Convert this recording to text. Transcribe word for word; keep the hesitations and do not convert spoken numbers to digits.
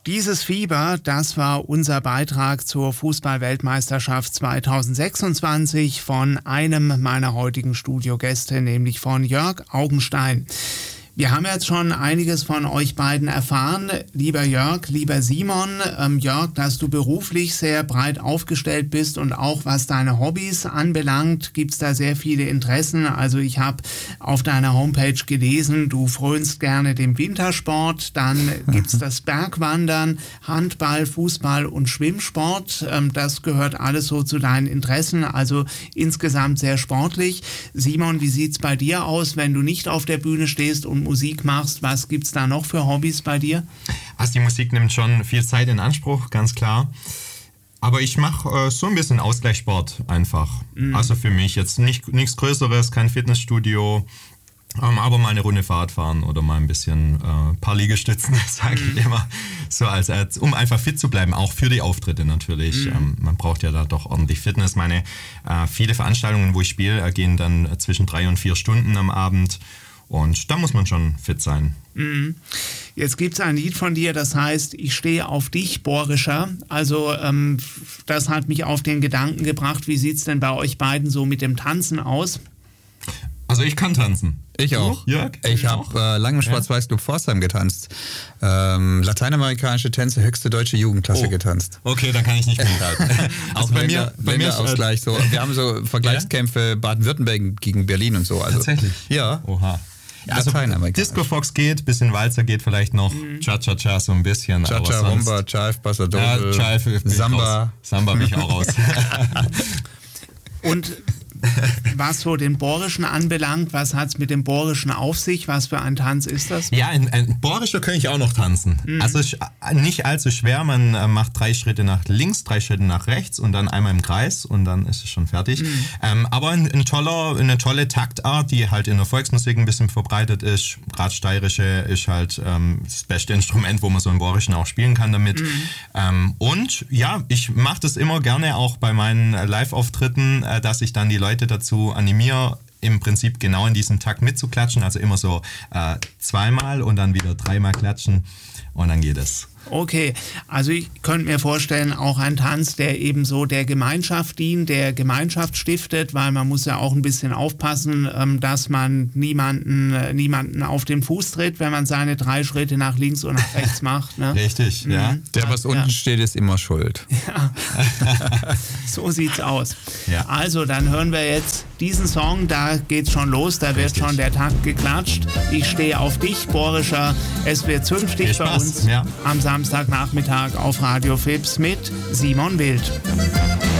Dieses Fieber, das war unser Beitrag zur Fußball-Weltmeisterschaft zweitausendsechsundzwanzig von einem meiner heutigen Studiogäste, nämlich von Jörg Augenstein. Wir haben jetzt schon einiges von euch beiden erfahren. Lieber Jörg, lieber Simon, ähm, Jörg, dass du beruflich sehr breit aufgestellt bist und auch was deine Hobbys anbelangt, gibt's da sehr viele Interessen. Also ich habe auf deiner Homepage gelesen, du frönst gerne dem Wintersport, dann gibt's das Bergwandern, Handball, Fußball und Schwimmsport. Ähm, das gehört alles so zu deinen Interessen, also insgesamt sehr sportlich. Simon, wie sieht's bei dir aus, wenn du nicht auf der Bühne stehst und Musik machst? Was gibt's da noch für Hobbys bei dir? Also die Musik nimmt schon viel Zeit in Anspruch, ganz klar. Aber ich mache äh, so ein bisschen Ausgleichssport einfach. Mhm. Also für mich jetzt nicht, nichts Größeres, kein Fitnessstudio, ähm, aber mal eine Runde Fahrrad fahren oder mal ein bisschen äh, paar Liegestützen, sage mhm. ich immer. So als, als, um einfach fit zu bleiben, auch für die Auftritte natürlich. Mhm. Ähm, man braucht ja da doch ordentlich Fitness. Meine äh, viele Veranstaltungen, wo ich spiele, äh, gehen dann äh, zwischen drei und vier Stunden am Abend. Und da muss man schon fit sein. Jetzt gibt es ein Lied von dir, das heißt, ich stehe auf dich, Borischer. Also ähm, das hat mich auf den Gedanken gebracht, wie sieht es denn bei euch beiden so mit dem Tanzen aus? Also ich kann tanzen. Ich auch. Jörg? Ich habe äh, lange im Schwarz-Weiß-Club Pforzheim getanzt. Ähm, lateinamerikanische Tänze, höchste deutsche Jugendklasse oh. getanzt. Okay, dann kann ich nicht mithalten. Auch bei mir, bei mir Ausgleich so. Wir haben so Vergleichskämpfe ja? Baden-Württemberg gegen Berlin und so. Also, tatsächlich? Ja. Oha. Ja, also Disco Fox geht, bisschen Walzer geht vielleicht noch, mhm. Cha-Cha-Cha so ein bisschen. Cha-Cha, Rumba, Chive, Passadole, ja, Chive, Samba. Samba bin ich auch raus. Und was so den Borischen anbelangt, was hat es mit dem Borischen auf sich? Was für ein Tanz ist das? Ja, ein, ein Borischer kann ich auch noch tanzen. Mhm. Also nicht allzu schwer, man äh, macht drei Schritte nach links, drei Schritte nach rechts und dann einmal im Kreis und dann ist es schon fertig. Mhm. Ähm, aber ein, ein toller, eine tolle Taktart, die halt in der Volksmusik ein bisschen verbreitet ist. Gerade steirische ist halt ähm, das beste Instrument, wo man so einen Borischen auch spielen kann damit. Mhm. Ähm, und ja, ich mache das immer gerne auch bei meinen Live-Auftritten, äh, dass ich dann die Leute dazu animiere, im Prinzip genau in diesem Takt mitzuklatschen, also immer so äh, zweimal und dann wieder dreimal klatschen und dann geht es. Okay, also ich könnte mir vorstellen, auch ein Tanz, der eben so der Gemeinschaft dient, der Gemeinschaft stiftet, weil man muss ja auch ein bisschen aufpassen, dass man niemanden, niemanden auf den Fuß tritt, wenn man seine drei Schritte nach links und nach rechts macht. Ne? Richtig, ja. Mhm. Der, was ja. unten steht, ist immer schuld. Ja, so sieht's aus. Ja. Also, dann hören wir jetzt diesen Song, da geht's schon los, da wird Richtig. schon der Takt geklatscht. Ich stehe auf dich, Borischer. Es wird zünftig bei uns ja. am Samstagnachmittag auf Radio Fips mit Simon Wild.